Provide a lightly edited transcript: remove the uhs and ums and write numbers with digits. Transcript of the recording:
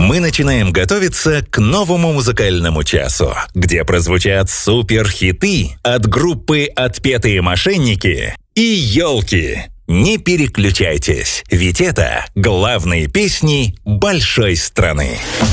мы начинаем готовиться к новому музыкальному часу, где прозвучат суперхиты от группы «Отпетые мошенники» и «Ёлки». Не переключайтесь, ведь это главные песни большой страны.